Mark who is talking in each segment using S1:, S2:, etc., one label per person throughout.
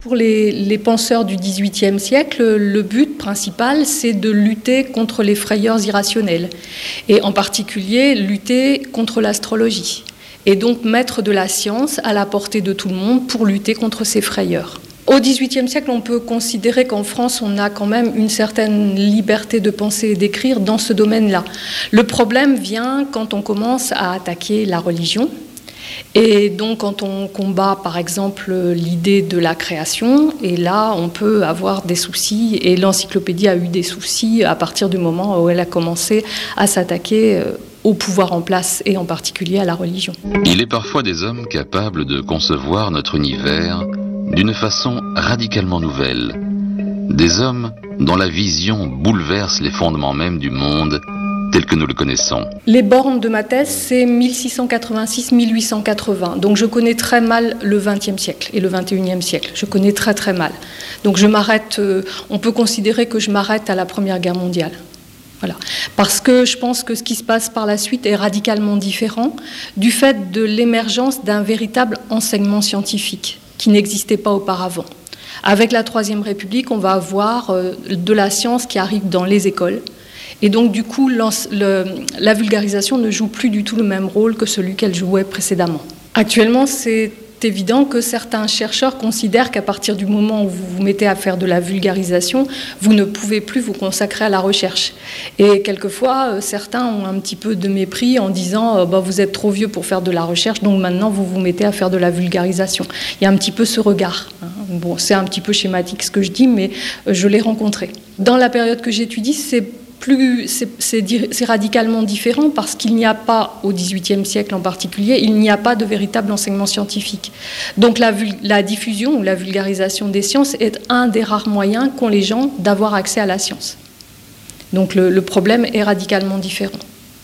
S1: Pour les penseurs du XVIIIe siècle, le but principal, c'est de lutter contre les frayeurs irrationnelles, et en particulier lutter contre l'astrologie, et donc mettre de la science à la portée de tout le monde pour lutter contre ces frayeurs. Au XVIIIe siècle, on peut considérer qu'en France, on a quand même une certaine liberté de penser et d'écrire dans ce domaine-là. Le problème vient quand on commence à attaquer la religion. Et donc quand on combat par exemple l'idée de la création, et là on peut avoir des soucis, et l'encyclopédie a eu des soucis à partir du moment où elle a commencé à s'attaquer au pouvoir en place et en particulier à la religion.
S2: Il est parfois des hommes capables de concevoir notre univers d'une façon radicalement nouvelle. Des hommes dont la vision bouleverse les fondements même du monde tel que nous le connaissons. Les
S1: bornes de ma thèse, c'est 1686-1880. Donc je connais très mal le XXe siècle et le XXIe siècle. Je connais très très mal. Donc je m'arrête, on peut considérer que je m'arrête à la Première Guerre mondiale. Voilà. Parce que je pense que ce qui se passe par la suite est radicalement différent du fait de l'émergence d'un véritable enseignement scientifique qui n'existait pas auparavant. Avec la Troisième République, on va avoir de la science qui arrive dans les écoles. Et donc, du coup, la vulgarisation ne joue plus du tout le même rôle que celui qu'elle jouait précédemment. Actuellement, c'est évident que certains chercheurs considèrent qu'à partir du moment où vous vous mettez à faire de la vulgarisation, vous ne pouvez plus vous consacrer à la recherche. Et quelquefois, certains ont un petit peu de mépris en disant vous êtes trop vieux pour faire de la recherche, donc maintenant vous vous mettez à faire de la vulgarisation. Il y a un petit peu ce regard. Bon, c'est un petit peu schématique ce que je dis, mais je l'ai rencontré. Dans la période que j'étudie, c'est radicalement différent parce qu'il n'y a pas, au XVIIIe siècle en particulier, il n'y a pas de véritable enseignement scientifique. Donc la diffusion ou la vulgarisation des sciences est un des rares moyens qu'ont les gens d'avoir accès à la science. Donc le problème est radicalement différent.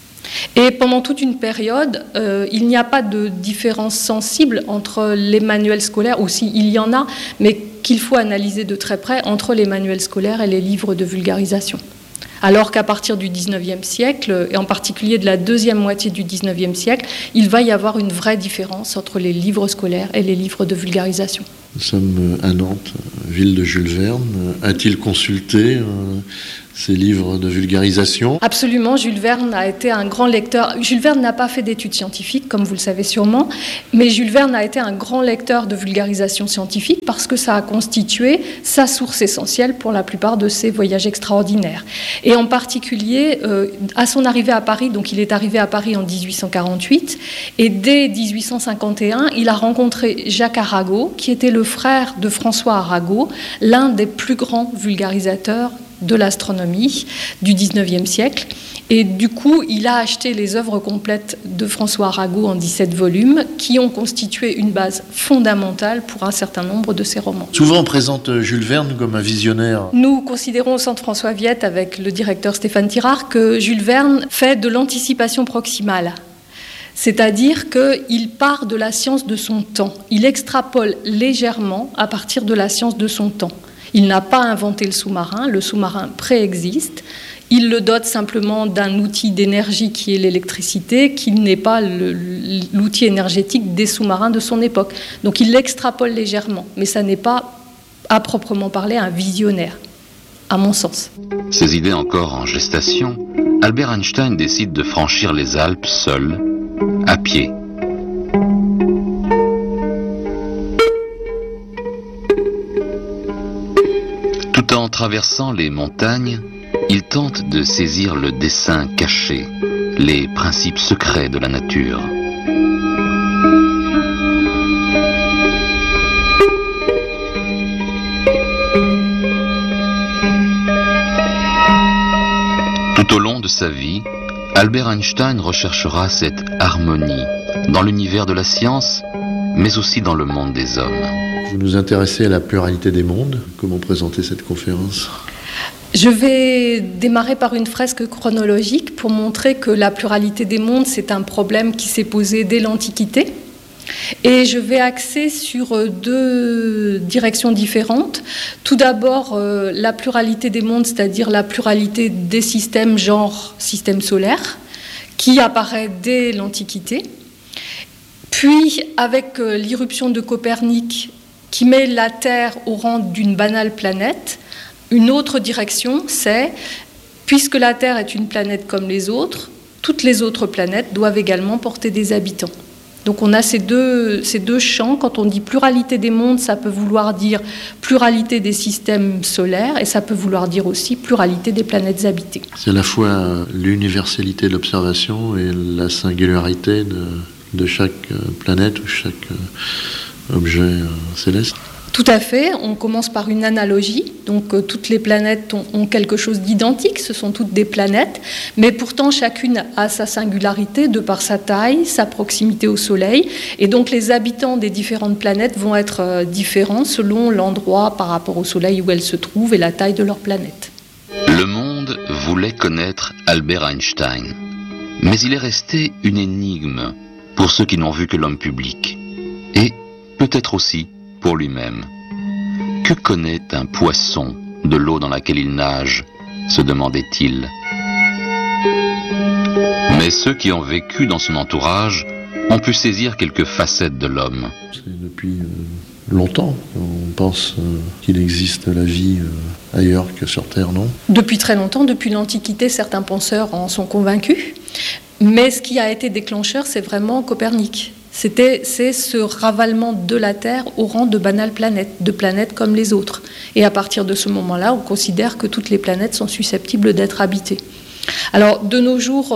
S1: Et pendant toute une période, il n'y a pas de différence sensible entre les manuels scolaires, ou s'il y en a, mais qu'il faut analyser de très près, entre les manuels scolaires et les livres de vulgarisation. Alors qu'à partir du XIXe siècle, et en particulier de la deuxième moitié du XIXe siècle, il va y avoir une vraie différence entre les livres scolaires et les livres de vulgarisation.
S3: Nous sommes à Nantes, ville de Jules Verne. A-t-il consulté ces livres de vulgarisation?
S1: Absolument, Jules Verne a été un grand lecteur. Jules Verne n'a pas fait d'études scientifiques, comme vous le savez sûrement, mais Jules Verne a été un grand lecteur de vulgarisation scientifique parce que ça a constitué sa source essentielle pour la plupart de ses voyages extraordinaires. Et en particulier, à son arrivée à Paris, donc il est arrivé à Paris en 1848, et dès 1851, il a rencontré Jacques Arago, qui était le frère de François Arago, l'un des plus grands vulgarisateurs de l'astronomie du XIXe siècle. Et du coup, il a acheté les œuvres complètes de François Arago en 17 volumes qui ont constitué une base fondamentale pour un certain nombre de ses romans.
S3: Souvent, on présente Jules Verne comme un visionnaire.
S1: Nous considérons au Centre François Viette, avec le directeur Stéphane Tirard, que Jules Verne fait de l'anticipation proximale. C'est-à-dire qu'il part de la science de son temps. Il extrapole légèrement à partir de la science de son temps. Il n'a pas inventé le sous-marin préexiste. Il le dote simplement d'un outil d'énergie qui est l'électricité, qui n'est pas l'outil énergétique des sous-marins de son époque. Donc il l'extrapole légèrement, mais ça n'est pas, à proprement parler, un visionnaire, à mon sens.
S2: Ces idées encore en gestation, Albert Einstein décide de franchir les Alpes seul, à pied. Tout en traversant les montagnes, il tente de saisir le dessein caché, les principes secrets de la nature. Tout au long de sa vie, Albert Einstein recherchera cette harmonie dans l'univers de la science, mais aussi dans le monde des hommes.
S3: Vous nous intéressez à la pluralité des mondes. Comment présenter cette conférence ?
S1: Je vais démarrer par une fresque chronologique pour montrer que la pluralité des mondes, c'est un problème qui s'est posé dès l'Antiquité. Et je vais axer sur deux directions différentes. Tout d'abord, la pluralité des mondes, c'est-à-dire la pluralité des systèmes, genre système solaire, qui apparaît dès l'Antiquité. Puis, avec l'irruption de Copernic qui met la Terre au rang d'une banale planète. Une autre direction, c'est, puisque la Terre est une planète comme les autres, toutes les autres planètes doivent également porter des habitants. Donc on a ces deux champs. Quand on dit pluralité des mondes, ça peut vouloir dire pluralité des systèmes solaires et ça peut vouloir dire aussi pluralité des planètes habitées.
S3: C'est à la fois l'universalité de l'observation et la singularité de chaque planète ou chaque objet céleste.
S1: Tout à fait, on commence par une analogie, donc toutes les planètes ont quelque chose d'identique, ce sont toutes des planètes, mais pourtant chacune a sa singularité de par sa taille, sa proximité au Soleil, et donc les habitants des différentes planètes vont être différents selon l'endroit par rapport au Soleil où elles se trouvent et la taille de leur planète.
S2: Le monde voulait connaître Albert Einstein, mais il est resté une énigme pour ceux qui n'ont vu que l'homme public, et peut-être aussi pour lui-même. Que connaît un poisson de l'eau dans laquelle il nage, se demandait-il. Mais ceux qui ont vécu dans son entourage ont pu saisir quelques facettes de l'homme.
S3: C'est depuis longtemps qu'on pense qu'il existe la vie ailleurs que sur Terre, non ?
S1: Depuis très longtemps, depuis l'Antiquité, certains penseurs en sont convaincus, mais ce qui a été déclencheur, c'est vraiment Copernic. C'est ce ravalement de la Terre au rang de banale planète, de planètes comme les autres. Et à partir de ce moment-là, on considère que toutes les planètes sont susceptibles d'être habitées. Alors, de nos jours,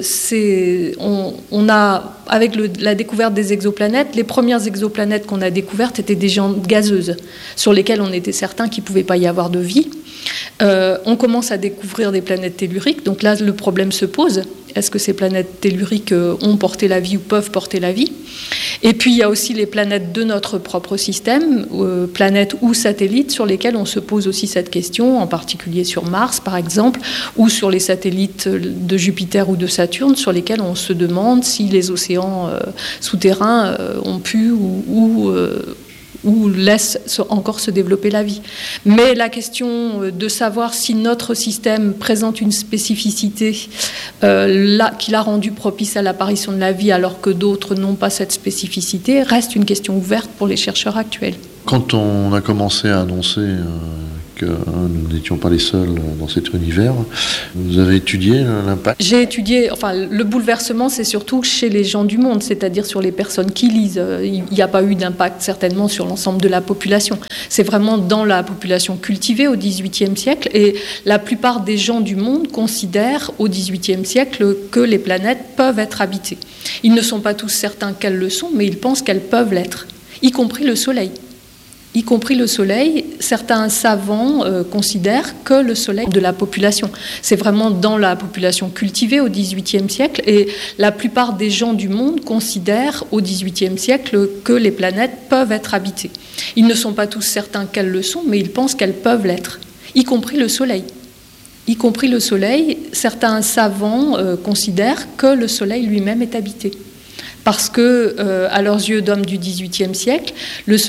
S1: on a, avec la découverte des exoplanètes, les premières exoplanètes qu'on a découvertes étaient des géantes gazeuses, sur lesquelles on était certain qu'il ne pouvait pas y avoir de vie. On commence à découvrir des planètes telluriques, donc là, le problème se pose. Est-ce que ces planètes telluriques ont porté la vie ou peuvent porter la vie ? Et puis, il y a aussi les planètes de notre propre système, planètes ou satellites, sur lesquels on se pose aussi cette question, en particulier sur Mars, par exemple, ou sur les satellites de Jupiter ou de Saturne, sur lesquels on se demande si les océans souterrains ont pu ou laisse encore se développer la vie. Mais la question de savoir si notre système présente une spécificité qui l'a rendu propice à l'apparition de la vie alors que d'autres n'ont pas cette spécificité reste une question ouverte pour les chercheurs actuels.
S3: Quand on a commencé à annoncer que nous n'étions pas les seuls dans cet univers, vous avez étudié l'impact ?
S1: J'ai étudié, le bouleversement, c'est surtout chez les gens du monde, c'est-à-dire sur les personnes qui lisent. Il n'y a pas eu d'impact certainement sur l'ensemble de la population. C'est vraiment dans la population cultivée au XVIIIe siècle, et la plupart des gens du monde considèrent au XVIIIe siècle que les planètes peuvent être habitées. Ils ne sont pas tous certains qu'elles le sont, mais ils pensent qu'elles peuvent l'être, y compris le Soleil. Y compris le Soleil, certains savants considèrent que le Soleil de la population. C'est vraiment dans la population cultivée au XVIIIe siècle, et la plupart des gens du monde considèrent au XVIIIe siècle que les planètes peuvent être habitées. Ils ne sont pas tous certains qu'elles le sont, mais ils pensent qu'elles peuvent l'être, y compris le Soleil. Y compris le Soleil, certains savants considèrent que le Soleil lui-même est habité. Parce que, à leurs yeux d'hommes du XVIIIe siècle, le